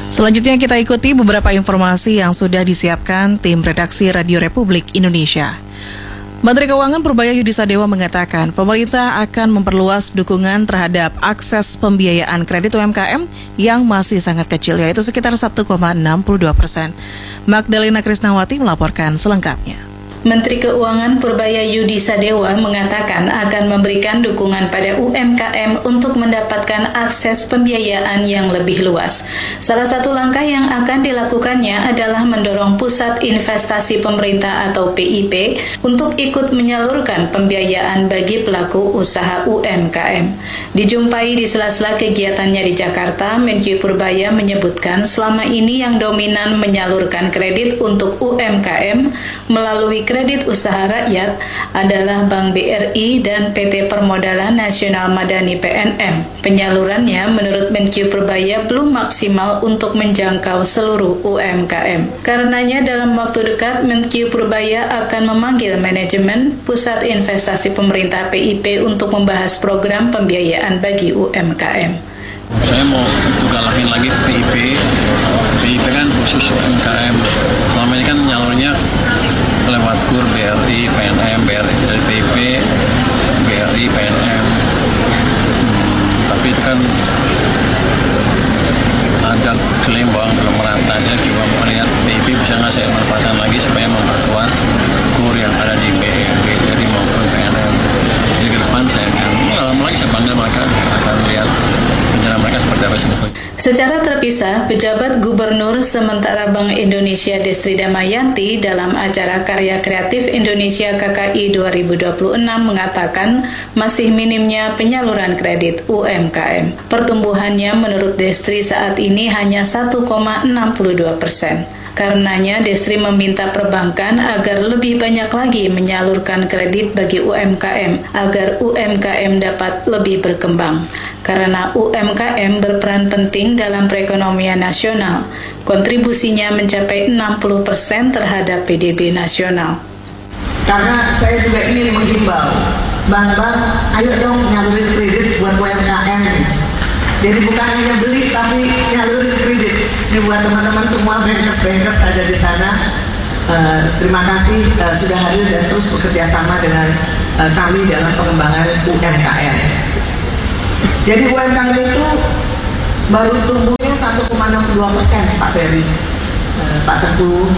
Selanjutnya kita ikuti beberapa informasi yang sudah disiapkan tim redaksi Radio Republik Indonesia. Menteri Keuangan Purbaya Yudisadewa mengatakan pemerintah akan memperluas dukungan terhadap akses pembiayaan kredit UMKM yang masih sangat kecil, yaitu sekitar 1,62%. Magdalena Krisnawati melaporkan selengkapnya. Menteri Keuangan Purbaya Yudisadewa mengatakan akan memberikan dukungan pada UMKM untuk mendapatkan akses pembiayaan yang lebih luas. Salah satu langkah yang akan dilakukannya adalah mendorong Pusat Investasi Pemerintah atau PIP untuk ikut menyalurkan pembiayaan bagi pelaku usaha UMKM. Dijumpai di sela-sela kegiatannya di Jakarta, Menkyu Purbaya menyebutkan selama ini yang dominan menyalurkan kredit untuk UMKM melalui kredit usaha rakyat adalah Bank BRI dan PT Permodalan Nasional Madani PNM. Penyalurannya menurut Menkyu Purbaya belum maksimal untuk menjangkau seluruh UMKM. Karenanya dalam waktu dekat Menkyu Purbaya akan memanggil manajemen Pusat Investasi Pemerintah PIP untuk membahas program pembiayaan bagi UMKM. Saya mau galakin lagi PIP. PIP kan khusus UMKM. Selama ini kan nyalurnya lewat KUR, BRI, PNM, BRI dari PIP, BRI, PNM. Tapi itu kan ada klaim bahwa belum merata. Saya coba melihat PIP bisa ngasih manfaatan lagi supaya memperkuat KUR yang ada di BRI maupun PNM. Jadi ke depan saya akan lama lagi saya panggil mereka akan lihat rencana mereka seperti apa sebetulnya. Secara terpisah, pejabat Gubernur sementara Bank Indonesia Destri Damayanti dalam acara Karya Kreatif Indonesia KKI 2026 mengatakan masih minimnya penyaluran kredit UMKM. Pertumbuhannya menurut Destri saat ini hanya 1,62%. Karenanya, Destri meminta perbankan agar lebih banyak lagi menyalurkan kredit bagi UMKM agar UMKM dapat lebih berkembang. Karena UMKM berperan penting dalam perekonomian nasional, kontribusinya mencapai 60% terhadap PDB nasional. Karena saya juga ingin menghimbau, bank-bank, ayo dong nyalurin kredit buat UMKM. Jadi bukan hanya beli, tapi nyalurin kredit. Ini buat teman-teman semua bankers ada di sana. Terima kasih sudah hadir dan terus bekerja sama dengan kami dalam pengembangan UMKM. Jadi UMKM itu baru tumbuhnya 1,62%, Pak Ferry, Pak Teguh.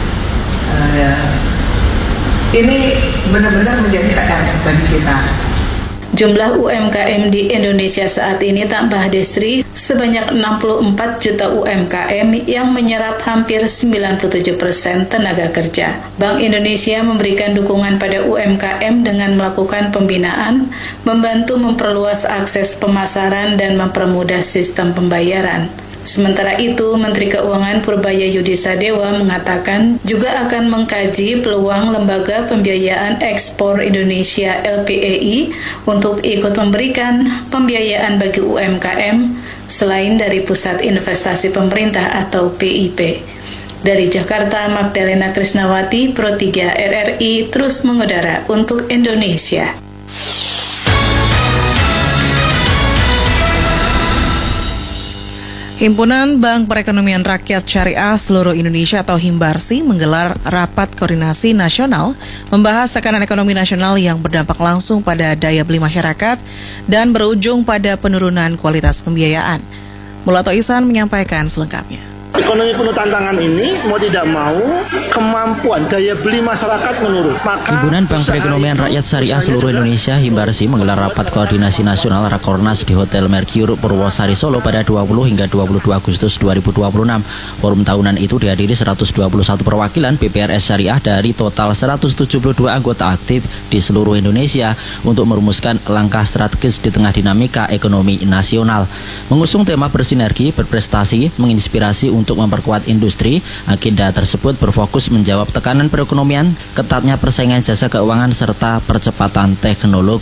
Ini benar-benar menjadi PR bagi kita. Jumlah UMKM di Indonesia saat ini tambah Destri sebanyak 64 juta UMKM yang menyerap hampir 97% tenaga kerja. Bank Indonesia memberikan dukungan pada UMKM dengan melakukan pembinaan, membantu memperluas akses pemasaran dan mempermudah sistem pembayaran. Sementara itu, Menteri Keuangan Purbaya Yudisadewa mengatakan juga akan mengkaji peluang Lembaga Pembiayaan Ekspor Indonesia LPEI untuk ikut memberikan pembiayaan bagi UMKM selain dari Pusat Investasi Pemerintah atau PIP. Dari Jakarta, Magdalena Krisnawati, Pro 3 RRI terus mengudara untuk Indonesia. Himpunan Bank Perekonomian Rakyat Syariah Seluruh Indonesia atau Himbarsi menggelar rapat koordinasi nasional membahas tekanan ekonomi nasional yang berdampak langsung pada daya beli masyarakat dan berujung pada penurunan kualitas pembiayaan. Mulato Ihsan menyampaikan selengkapnya. Ekonomi penuh tantangan ini mau tidak mau kemampuan daya beli masyarakat menurun. Himpunan Bank Perekonomian Rakyat Syariah Seluruh Indonesia Himbarsi menggelar rapat koordinasi nasional Rakornas di Hotel Mercure Purwosari Solo pada 20 hingga 22 Agustus 2026. Forum tahunan itu dihadiri 121 perwakilan PPRS Syariah dari total 172 anggota aktif di seluruh Indonesia untuk merumuskan langkah strategis di tengah dinamika ekonomi nasional. Mengusung tema bersinergi, berprestasi, menginspirasi untuk memperkuat industri, agenda tersebut berfokus menjawab tekanan perekonomian, ketatnya persaingan jasa keuangan, serta percepatan teknologi.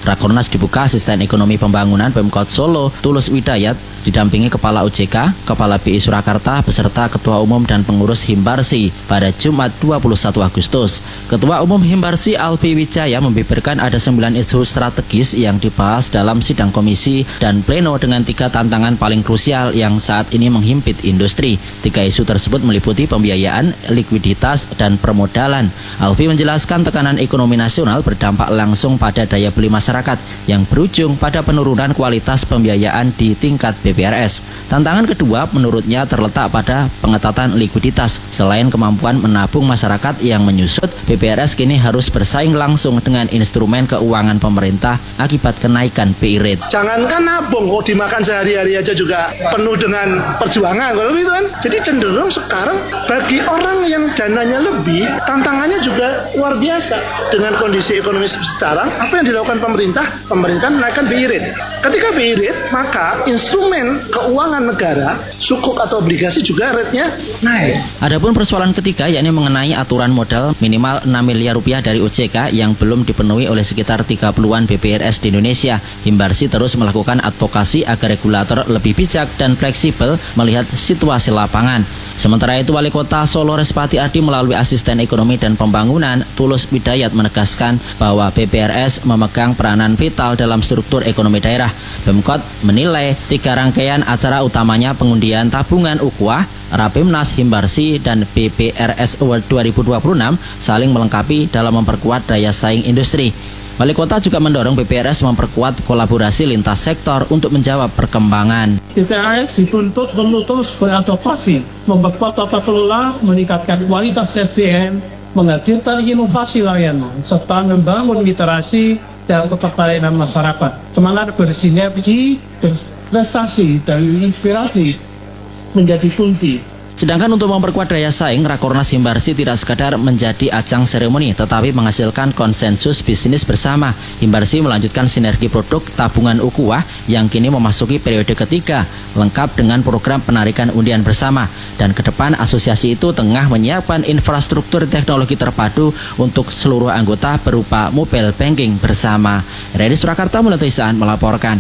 Rakornas dibuka Asisten Ekonomi Pembangunan Pemkot Solo, Tulus Widayat, didampingi Kepala OJK, Kepala BI Surakarta, beserta Ketua Umum dan Pengurus Himbarsi pada Jumat 21 Agustus. Ketua Umum Himbarsi Alfi Wijaya membeberkan ada 9 isu strategis yang dibahas dalam sidang komisi dan pleno dengan 3 tantangan paling krusial yang saat ini menghimpit industri. 3 isu tersebut meliputi pembiayaan, likuiditas, dan permodalan. Alfi menjelaskan tekanan ekonomi nasional berdampak langsung pada daya beli masyarakat yang berujung pada penurunan kualitas pembiayaan di tingkat BPRS. Tantangan kedua menurutnya terletak pada pengetatan likuiditas. Selain kemampuan menabung masyarakat yang menyusut, BPRS kini harus bersaing langsung dengan instrumen keuangan pemerintah akibat kenaikan BI rate. Jangankan nabung, dimakan sehari-hari aja juga penuh dengan perjuangan kalau itu kan. Jadi cenderung sekarang bagi orang yang dananya lebih, tantangannya juga luar biasa. Dengan kondisi ekonomi sekarang, apa yang dilakukan pemerintah menaikkan BI rate. Ketika BI rate, maka instrumen keuangan negara, sukuk atau obligasi juga rate-nya naik. Adapun persoalan ketiga yakni mengenai aturan modal minimal 6 miliar rupiah dari OJK yang belum dipenuhi oleh sekitar 30-an BPRS di Indonesia. Himbarsi terus melakukan advokasi agar regulator lebih bijak dan fleksibel melihat situasi lapangan. Sementara itu, Wali Kota Solo Respati Adi melalui Asisten Ekonomi dan Pembangunan Tulus Widayat menegaskan bahwa BPRS memegang peranan vital dalam struktur ekonomi daerah. Pemkot menilai 3 rangkaian acara utamanya pengundian tabungan UKUA, Rapimnas, Himbarsi, dan BPRS Award 2026 saling melengkapi dalam memperkuat daya saing industri. Wali Kota juga mendorong BPRS memperkuat kolaborasi lintas sektor untuk menjawab perkembangan. BPRS dituntut terus beradaptasi, memperkuat tata kelola, meningkatkan kualitas SDM, menghadirkan inovasi layanan, serta membangun literasi dan ketertarikan masyarakat. Semangat bersinergi, berprestasi, dan inspirasi menjadi kunci. Sedangkan untuk memperkuat daya saing, Rakornas Himbarsi tidak sekadar menjadi ajang seremoni, tetapi menghasilkan konsensus bisnis bersama. Himbarsi melanjutkan sinergi produk tabungan UKUA yang kini memasuki periode ketiga, lengkap dengan program penarikan undian bersama. Dan ke depan asosiasi itu tengah menyiapkan infrastruktur teknologi terpadu untuk seluruh anggota berupa mobile banking bersama. Redi Surakarta Mulatisan melaporkan.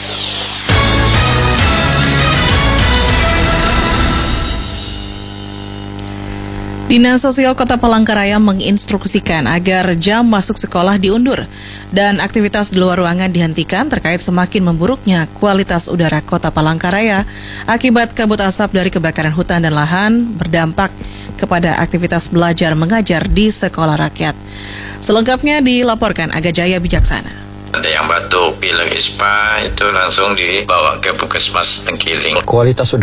Dinas Sosial Kota Palangkaraya menginstruksikan agar jam masuk sekolah diundur dan aktivitas di luar ruangan dihentikan terkait semakin memburuknya kualitas udara Kota Palangkaraya akibat kabut asap dari kebakaran hutan dan lahan berdampak kepada aktivitas belajar mengajar di sekolah rakyat. Selengkapnya dilaporkan Aga Jaya Bijaksana. Ada yang batuk, pilek, ispa, itu langsung dibawa ke Puskesmas Tengkiling. Kualitas